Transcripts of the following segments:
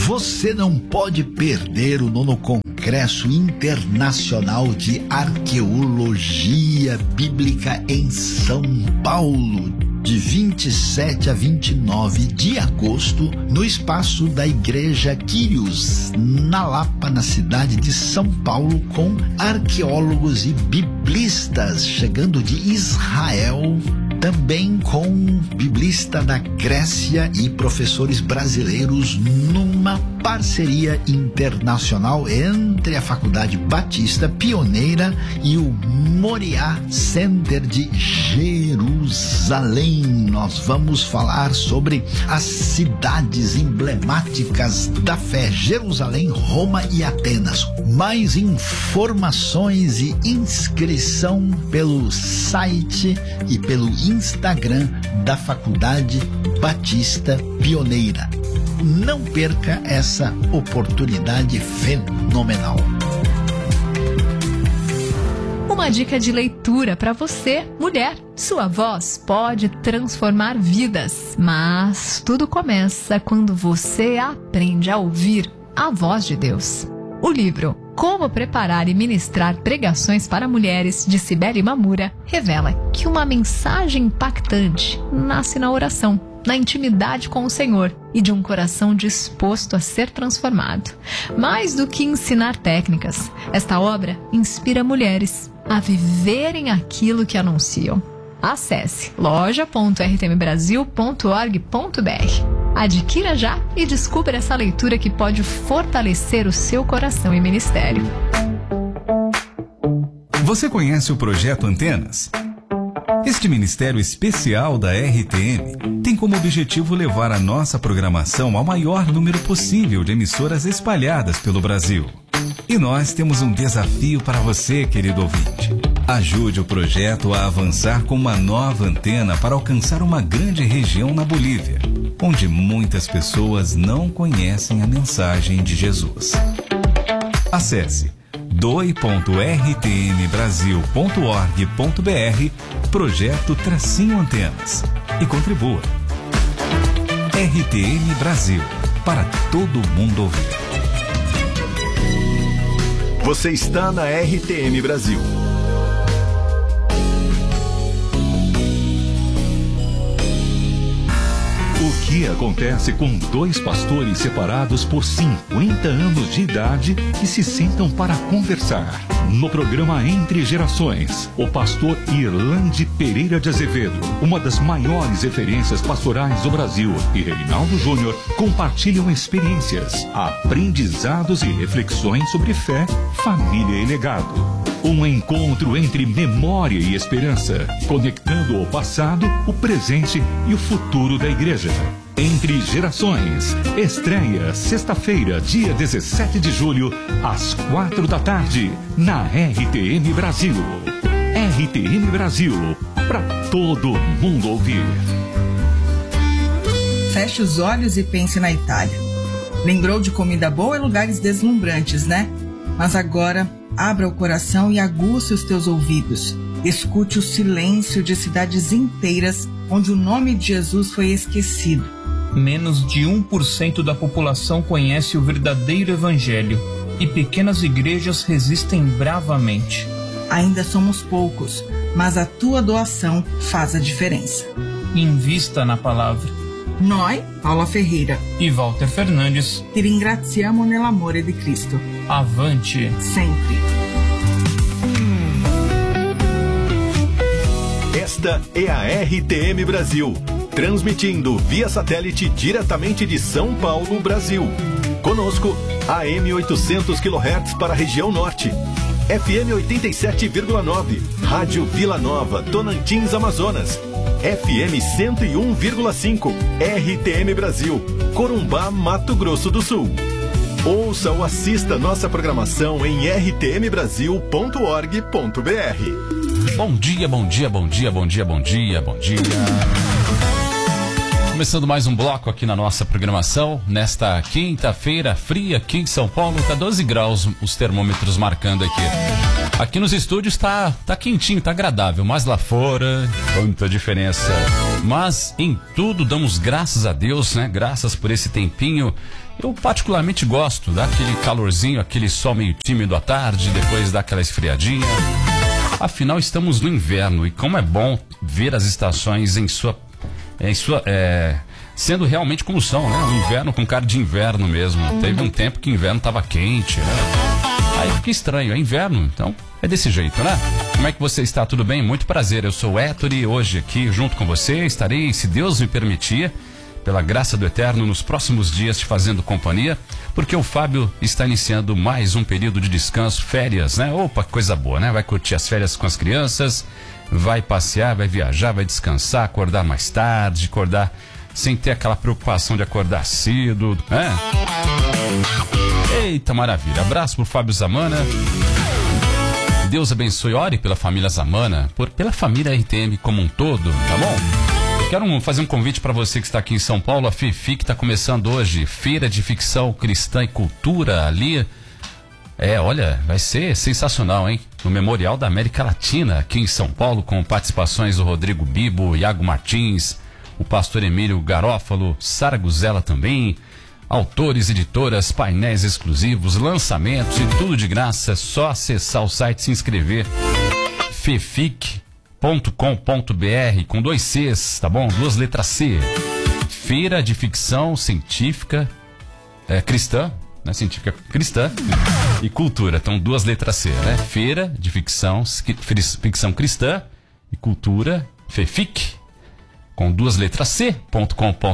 Você não pode perder o 9º Congresso Internacional de Arqueologia Bíblica em São Paulo, de 27 a 29 de agosto, no espaço da Igreja Quírios, na Lapa, na cidade de São Paulo, com arqueólogos e biblistas chegando de Israel, também com biblista da Grécia e professores brasileiros, numa parceria internacional entre a Faculdade Batista Pioneira e o Moriá Center de Jerusalém. Nós vamos falar sobre as cidades emblemáticas da fé: Jerusalém, Roma e Atenas. Mais informações e inscrição pelo site e pelo Instagram da Faculdade Batista Pioneira. Não perca essa oportunidade fenomenal. Uma dica de leitura para você, mulher. Sua voz pode transformar vidas, mas tudo começa quando você aprende a ouvir a voz de Deus. O livro Como Preparar e Ministrar Pregações para Mulheres, de Cibele Mamura, revela que uma mensagem impactante nasce na oração, na intimidade com o Senhor e de um coração disposto a ser transformado. Mais do que ensinar técnicas, esta obra inspira mulheres a viverem aquilo que anunciam. Acesse loja.rtmbrasil.org.br. Adquira já e descubra essa leitura que pode fortalecer o seu coração e ministério. Você conhece o Projeto Antenas? Este ministério especial da RTM tem como objetivo levar a nossa programação ao maior número possível de emissoras espalhadas pelo Brasil. E nós temos um desafio para você, querido ouvinte. Ajude o projeto a avançar com uma nova antena para alcançar uma grande região na Bolívia, onde muitas pessoas não conhecem a mensagem de Jesus. Acesse doi.rtmbrasil.org.br Projeto-Antenas e contribua. RTM Brasil, para todo mundo ouvir. Você está na RTM Brasil. O que acontece com dois pastores separados por 50 anos de idade que se sentam para conversar? No programa Entre Gerações, o pastor Irlande Pereira de Azevedo, uma das maiores referências pastorais do Brasil, e Reinaldo Júnior compartilham experiências, aprendizados e reflexões sobre fé, família e legado. Um encontro entre memória e esperança, conectando o passado, o presente e o futuro da igreja. Entre Gerações, estreia sexta-feira, dia 17 de julho, às 4 da tarde, na RTM Brasil. RTM Brasil, para todo mundo ouvir. Feche os olhos e pense na Itália. Lembrou de comida boa e lugares deslumbrantes, né? Mas agora, abra o coração e aguce os teus ouvidos. Escute o silêncio de cidades inteiras onde o nome de Jesus foi esquecido. Menos de 1% da população conhece o verdadeiro evangelho e pequenas igrejas resistem bravamente. Ainda somos poucos, mas a tua doação faz a diferença. Invista na palavra. Noi, Paula Ferreira e Walter Fernandes, ti ringraziamo nell'amore di Cristo. Avante sempre. Esta é a RTM Brasil, transmitindo via satélite diretamente de São Paulo, Brasil. Conosco, AM 800 kHz para a região norte, FM 87,9, Rádio Vila Nova, Tonantins, Amazonas, FM 101,5, RTM Brasil, Corumbá, Mato Grosso do Sul. Ouça ou assista nossa programação em rtmbrasil.org.br. Bom dia, bom dia, bom dia, bom dia, bom dia, bom dia. Começando mais um bloco aqui na nossa programação, nesta quinta-feira fria aqui em São Paulo, tá 12 graus os termômetros marcando aqui. Aqui nos estúdios tá quentinho, tá agradável, mas lá fora, quanta diferença. Mas em tudo damos graças a Deus, né? Graças por esse tempinho. Eu particularmente gosto daquele calorzinho, aquele sol meio tímido à tarde, depois dá aquela esfriadinha. Afinal, estamos no inverno e como é bom ver as estações sendo realmente como são, né? O inverno com cara de inverno mesmo. Teve um tempo que o inverno tava quente, né? Aí fica estranho, é inverno, então é desse jeito, né? Como é que você está? Tudo bem? Muito prazer, eu sou o Héctor e hoje aqui junto com você estarei, se Deus me permitir, pela graça do Eterno, nos próximos dias te fazendo companhia, porque o Fábio está iniciando mais um período de descanso, férias, né? Opa, coisa boa, né? Vai curtir as férias com as crianças, vai passear, vai viajar, vai descansar, acordar mais tarde, acordar sem ter aquela preocupação de acordar cedo, né? Eita, maravilha. Abraço pro Fábio Zamana. Deus abençoe, ore pela família Zamana, pela família RTM como um todo, tá bom? Quero fazer um convite para você que está aqui em São Paulo, a FIFIC está começando hoje, Feira de Ficção Cristã e Cultura ali. Olha, vai ser sensacional, hein? No Memorial da América Latina, aqui em São Paulo, com participações do Rodrigo Bibo, Iago Martins, o pastor Emílio Garófalo, Sara Guzela também, autores, editoras, painéis exclusivos, lançamentos e tudo de graça. É só acessar o site, se inscrever, fefic.com.br, com 2 Cs, tá bom? 2 letras C. Feira de Ficção Científica Cristã, né? Científica Cristã e Cultura, então 2 letras C, né? Feira de Ficção Cristã e Cultura, FEFIC, com 2 letras C.com.br.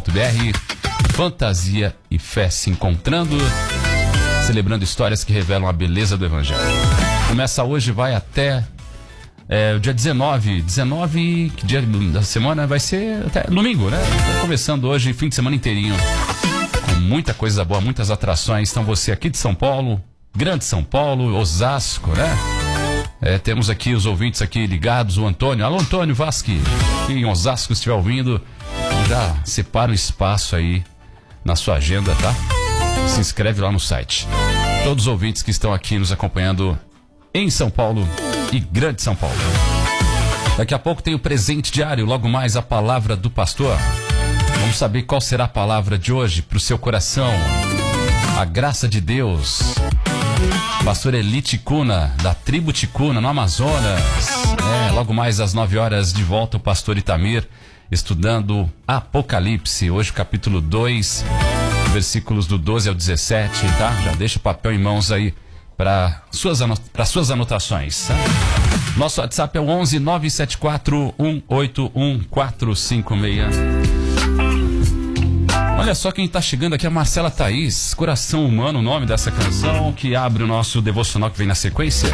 Fantasia e fé se encontrando, celebrando histórias que revelam a beleza do Evangelho. Começa hoje, vai até o dia 19, que dia da semana? Vai ser até domingo, né? Tá começando hoje, fim de semana inteirinho, com muita coisa boa, muitas atrações. Então você aqui de São Paulo, Grande São Paulo, Osasco, né? Temos aqui os ouvintes aqui ligados, o Antônio. Alô, Antônio Vasque, que em Osasco estiver ouvindo, já separa um espaço aí na sua agenda, tá? Se inscreve lá no site. Todos os ouvintes que estão aqui nos acompanhando em São Paulo e Grande São Paulo. Daqui a pouco tem o presente diário, logo mais a palavra do pastor. Vamos saber qual será a palavra de hoje para o seu coração. A graça de Deus. Pastor Eli Ticuna, da tribo Ticuna, no Amazonas. Logo mais às 9 horas, de volta o pastor Itamir, estudando Apocalipse. Hoje o capítulo 2, versículos do 12 ao 17, tá? Já deixa o papel em mãos aí para suas anotações, tá? Nosso WhatsApp é o 11 974 181 456. Olha só quem tá chegando aqui, a Marcela Thaís, Coração Humano, o nome dessa canção que abre o nosso devocional que vem na sequência,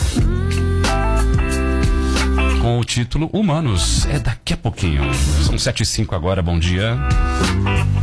com o título Humanos. É daqui a pouquinho. São 7h05 agora, bom dia.